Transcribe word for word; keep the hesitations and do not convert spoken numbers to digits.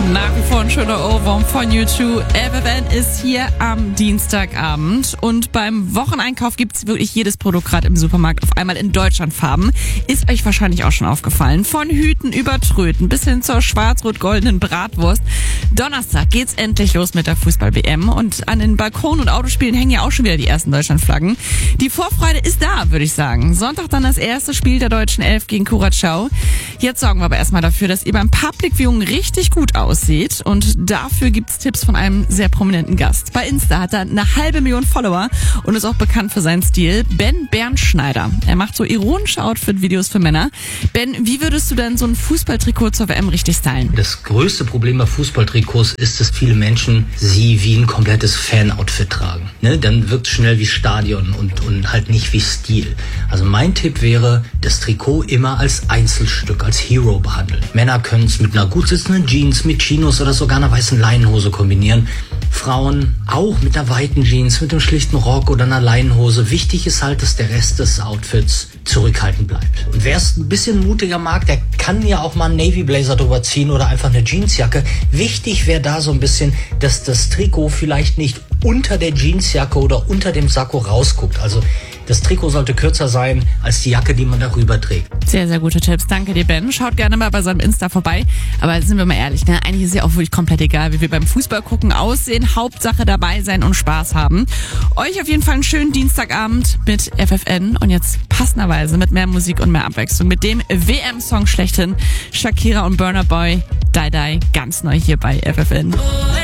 Nach wie vor ein schöner Ohrwurm von U zwei. F F N ist hier am Dienstagabend und beim Wocheneinkauf gibt's wirklich jedes Produkt gerade im Supermarkt auf einmal in Deutschlandfarben. Ist euch wahrscheinlich auch schon aufgefallen. Von Hüten über Tröten bis hin zur schwarz-rot-goldenen Bratwurst. Donnerstag geht's endlich los mit der Fußball-W M und an den Balkonen und Autospielen hängen ja auch schon wieder die ersten Deutschlandflaggen. Die Vorfreude ist da, würde ich sagen. Sonntag dann das erste Spiel der deutschen Elf gegen Curaçao. Jetzt sorgen wir aber erstmal dafür, dass ihr beim Public Viewing richtig gut aussieht und dafür gibt's Tipps von einem sehr prominenten Gast. Bei Insta hat er eine halbe Million Follower und ist auch bekannt für seinen Stil. Ben Bernschneider. Er macht so ironische Outfit-Videos für Männer. Ben, wie würdest du denn so ein Fußballtrikot zur W M richtig stylen? Das größte Problem bei Fußballtrikots ist, dass viele Menschen sie wie ein komplettes Fan-Outfit tragen. Ne? Dann wirkt es schnell wie Stadion und, und halt nicht wie Stil. Also mein Tipp wäre, das Trikot immer als Einzelstück, als Hero behandeln. Männer können es mit einer gut sitzenden Jeans, mit Chinos oder sogar einer weißen Leinenhose kombinieren. Frauen auch mit einer weiten Jeans, mit einem schlichten Rock oder einer Leinenhose. Wichtig ist halt, dass der Rest des Outfits zurückhaltend bleibt. Und wer es ein bisschen mutiger mag, der kann ja auch mal einen Navy Blazer drüber ziehen oder einfach eine Jeansjacke. Wichtig wäre da so ein bisschen, dass das Trikot vielleicht nicht unter der Jeansjacke oder unter dem Sakko rausguckt. Also das Trikot sollte kürzer sein als die Jacke, die man darüber trägt. Sehr, sehr gute Tipps. Danke dir, Ben. Schaut gerne mal bei seinem Insta vorbei. Aber sind wir mal ehrlich, ne? Eigentlich ist ja auch wirklich komplett egal, wie wir beim Fußball gucken aussehen. Hauptsache dabei sein und Spaß haben. Euch auf jeden Fall einen schönen Dienstagabend mit F F N und jetzt passenderweise mit mehr Musik und mehr Abwechslung. Mit dem W M-Song schlechthin. Shakira und Burna Boy. Die Die, ganz neu hier bei F F N.